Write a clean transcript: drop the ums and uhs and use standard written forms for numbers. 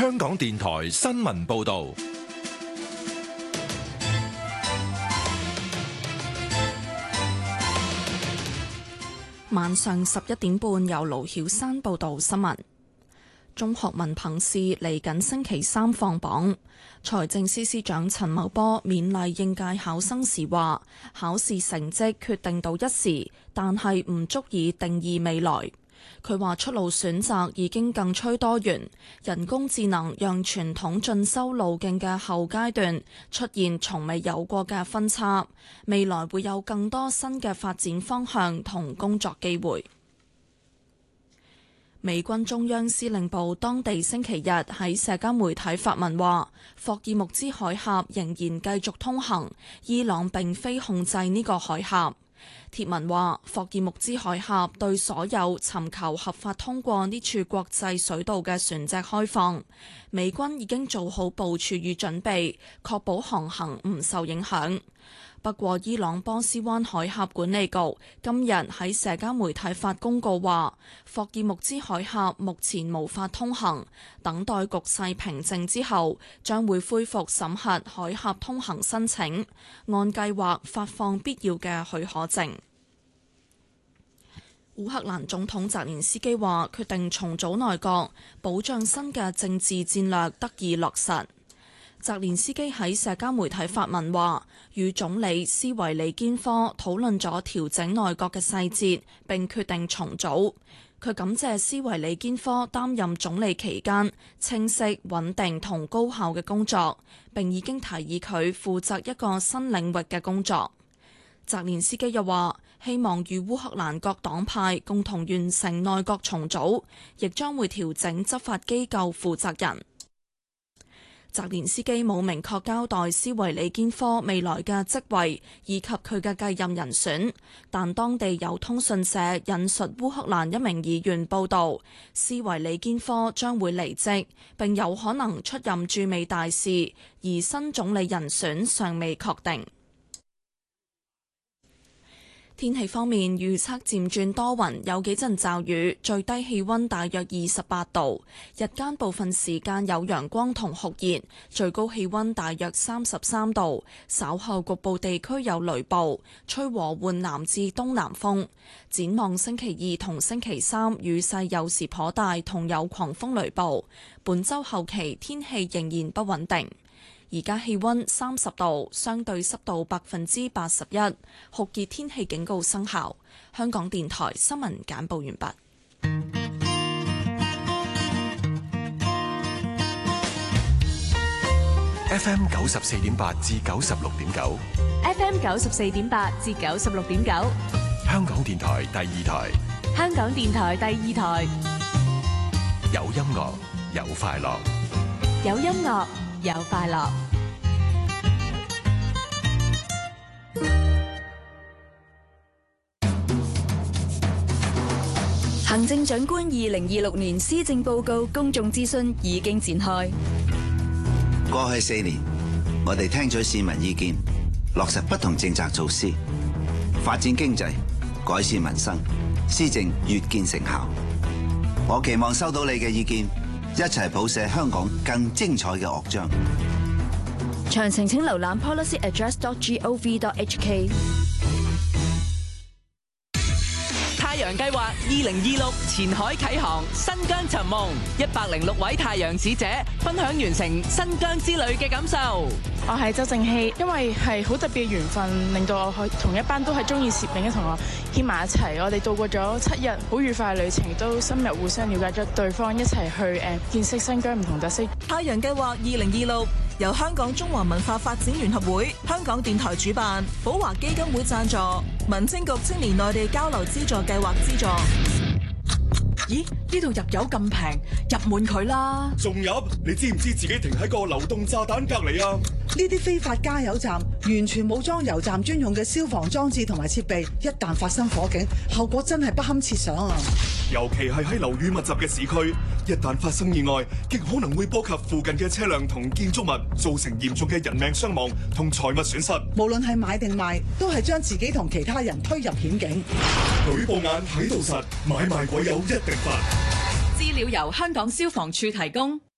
香港電台新聞報道。 晚上11點半，由盧曉珊報道新聞。中學文憑試嚟緊星期三放榜，財政司司長陳茂波勉勵應屆考生時話：考試成績決定到一時，但係唔足以定義未來。佢話出路選擇已經更趨多元，人工智能讓傳統進修路徑嘅後階段出現從未有過嘅分叉，未來會有更多新嘅發展方向同工作機會。美軍中央司令部當地星期日喺社交媒體發文話，霍爾木茲海峽仍然繼續通行，伊朗並非控制呢個海峽。貼文話，霍爾木茲海峽對所有尋求合法通過呢處國際水道嘅船隻開放，美軍已經做好部署與準備，確保航行唔受影響。不過，伊朗波斯灣海峽管理局今日喺社交媒體發公告話，霍爾木茲海峽目前無法通行，等待局勢平靜之後，將會恢復審核海峽通行申請，按計劃發放必要嘅許可證。烏克蘭總統澤連斯基話，決定重組內閣，保障新嘅政治戰略得以落實。澤連斯基喺社交媒體發文話，與總理斯維里堅科討論咗調整內閣嘅細節，並決定重組。佢感謝斯維里堅科擔任總理期間清晰、穩定同高效嘅工作，並已經提議佢負責一個新領域嘅工作。澤連斯基又話，希望與烏克蘭各黨派共同完成內閣重組，亦將會調整執法機構負責人。澤連斯基冇明確交代斯維里堅科未來嘅職位以及佢嘅繼任人選，但當地有通訊社引述烏克蘭一名議員報道，斯維里堅科將會離職，並有可能出任駐美大使，而新總理人選尚未確定。天氣方面，預測漸轉多雲，有幾陣驟雨，最低氣溫大約28度，日間部分時間有陽光同酷熱，最高氣溫大約33度，稍後局部地區有雷暴，吹和緩南至東南風。展望星期二同星期三，雨勢有時頗大，同有狂風雷暴。本周後期天氣仍然不穩定。而家氣溫30度，相對濕度81%，酷熱天氣警告生效。香港電台新聞簡報完畢。 FM 94.8至96.9 ，FM 94.8至96.9， 香港電台第二台， 香港電台第二台， 有音樂，有快樂， 有音樂，有快樂。行政長官2026年施政報告公眾諮詢已經展開。 過去4年，我哋聽取市民意見，落實不同政策措施，發展經濟，改善民生，施政越見成效。我期望收到你嘅意見，一齊譜寫香港更精彩嘅樂章。 詳情請瀏覽 policyaddress.gov.hk。 太陽計劃2026前海啟航，新疆尋夢，106位太陽使者分享完成新疆之旅嘅感受。 我係周正熙，因為係好特別嘅緣分，令到我可以同一班都係中意攝影嘅同學牽埋一齊。我哋度過咗7日好愉快嘅旅程，都深入互相了解咗對方，一齊去見識新疆唔同特色。 太陽計劃2026由香港中華文化發展聯合會、香港電台主辦，寶華基金會贊助，民政局青年內地交流資助計劃資助。 咦？呢度入油咁平，入滿佢啦！ 仲入？你知唔知自己停喺個流動炸彈隔離啊？ 呢啲非法加油站完全冇裝油站專用嘅消防裝置同埋設備，一旦發生火警，後果真係不堪設想啊！ 尤其係喺樓宇密集嘅市區，一旦發生意外，極可能會波及附近嘅車輛同建築物，造成嚴重嘅人命傷亡同財物損失。 無論係買定賣，都係將自己同其他人推入險境。 舉報眼睇到實，買賣鬼友一定罰。 資料由香港消防處提供。